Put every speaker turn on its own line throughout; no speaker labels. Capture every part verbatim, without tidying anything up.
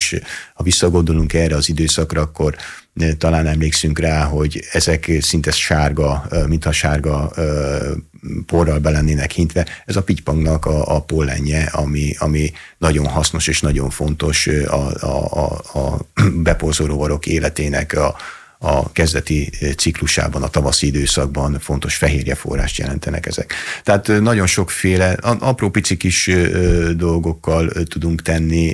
és ha visszagondolunk erre az időszakra, akkor talán emlékszünk rá, hogy ezek szinte sárga, mintha sárga porral be lennének hintve. Ez a pittypangnak a, a pollenje, ami, ami nagyon hasznos és nagyon fontos a, a, a, a beporzó rovarok életének a, a kezdeti ciklusában, a tavaszi időszakban fontos fehérjeforrást jelentenek ezek. Tehát nagyon sokféle, apró pici kis dolgokkal tudunk tenni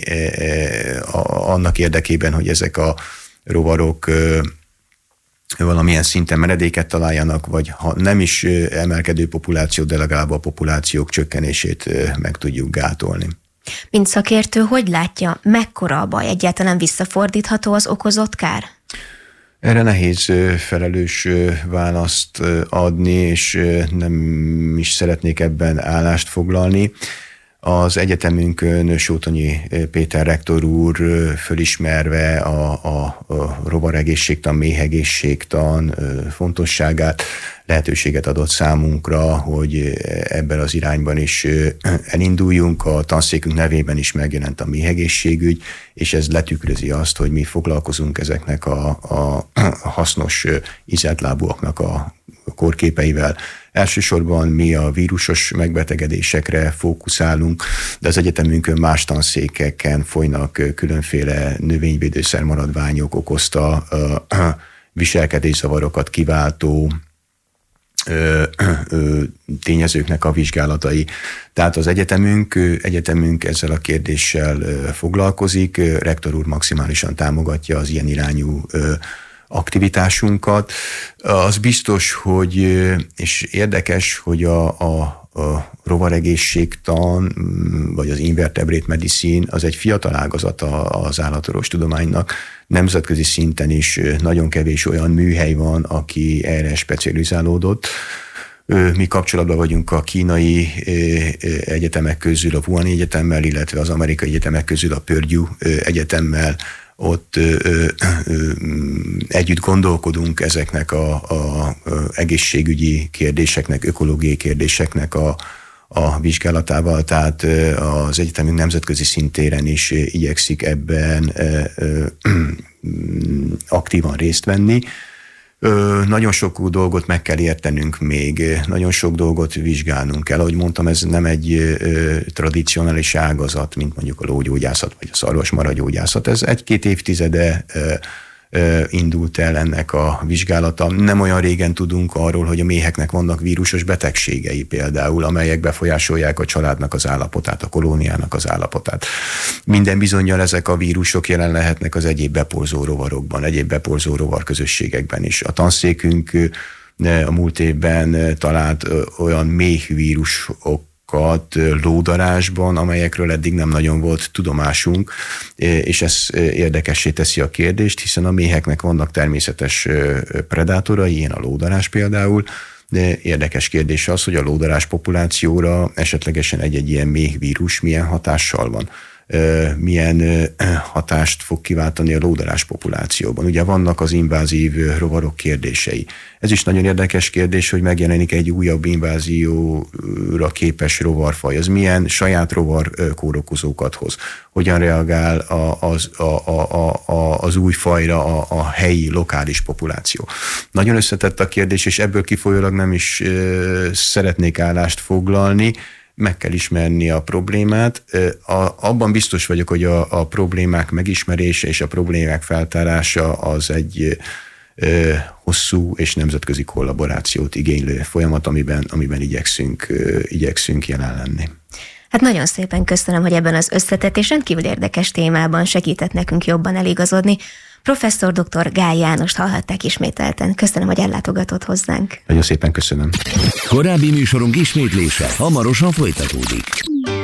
annak érdekében, hogy ezek a rovarok valamilyen szinten menedéket találjanak, vagy ha nem is emelkedő populáció, de legalább a populációk csökkenését meg tudjuk gátolni.
Mint szakértő, hogy látja, mekkora a baj? Egyáltalán visszafordítható az okozott kár?
Erre nehéz felelős választ adni, és nem is szeretnék ebben állást foglalni. Az egyetemünkön Nősótonyi Péter rektor úr fölismerve a, a, a rovaregészségtan, méhegészségtan fontosságát, lehetőséget adott számunkra, hogy ebben az irányban is elinduljunk. A tanszékünk nevében is megjelent a méhegészségügy, és ez letükrözi azt, hogy mi foglalkozunk ezeknek a, a hasznos ízeltlábúaknak a kórképeivel. Elsősorban mi a vírusos megbetegedésekre fókuszálunk, de az egyetemünkön más tanszékeken folynak különféle növényvédőszer maradványok okozta viselkedészavarokat kiváltó Ö, ö, tényezőknek a vizsgálatai. Tehát az egyetemünk, egyetemünk ezzel a kérdéssel foglalkozik, rektor úr maximálisan támogatja az ilyen irányú ö, aktivitásunkat. Az biztos, hogy, és érdekes, hogy a, a, a rovaregészségtan, vagy az invertebrate medicine az egy fiatal ágazata az állatorvostudománynak. Nemzetközi szinten is nagyon kevés olyan műhely van, aki erre specializálódott. Mi kapcsolatban vagyunk a kínai egyetemek közül, a Wuhani Egyetemmel, illetve az amerikai egyetemek közül a Purdue Egyetemmel. Ott ö, ö, ö, együtt gondolkodunk ezeknek a, a, a egészségügyi kérdéseknek, ökológiai kérdéseknek a, a vizsgálatával, tehát az egyetemünk nemzetközi szintéren is igyekszik ebben ö, ö, aktívan részt venni. Ö, nagyon sok dolgot meg kell értenünk még, nagyon sok dolgot vizsgálnunk kell. Ahogy mondtam, ez nem egy ö, tradicionális ágazat, mint mondjuk a lógyógyászat vagy a szarvasmarhagyógyászat. Ez egy-két évtizede ö, ö, indult el ennek a vizsgálata. Nem olyan régen tudunk arról, hogy a méheknek vannak vírusos betegségei például, amelyek befolyásolják a családnak az állapotát, a kolóniának az állapotát. Minden bizonnyal ezek a vírusok jelen lehetnek az egyéb beporzó rovarokban, egyéb beporzó rovar közösségekben is. A tanszékünk a múlt évben talált olyan méhvírusokat lódarásban, amelyekről eddig nem nagyon volt tudomásunk, és ez érdekessé teszi a kérdést, hiszen a méheknek vannak természetes predátorai, ilyen a lódarás például, de érdekes kérdés az, hogy a lódarás populációra esetlegesen egy-egy ilyen méhvírus milyen hatással van. Milyen hatást fog kiváltani a lódarás populációban. Ugye vannak az invázív rovarok kérdései. Ez is nagyon érdekes kérdés, hogy megjelenik egy újabb invázióra képes rovarfaj. Az milyen saját rovar kórokozókat hoz? Hogyan reagál az, a, a, a, az új fajra a, a helyi, lokális populáció? Nagyon összetett a kérdés, és ebből kifolyólag nem is ö, szeretnék állást foglalni. Meg kell ismerni a problémát. A, abban biztos vagyok, hogy a, a problémák megismerése és a problémák feltárása az egy ö, hosszú és nemzetközi kollaborációt igénylő folyamat, amiben, amiben igyekszünk, ö, igyekszünk jelen lenni.
Hát nagyon szépen köszönöm, hogy ebben az összetett és rendkívül érdekes témában segített nekünk jobban eligazodni. Professzor dr. Gály Jánost hallhatták ismételten. Köszönöm, hogy ellátogatott hozzánk.
Nagyon szépen köszönöm.
Korábbi műsorunk ismétlése hamarosan folytatódik.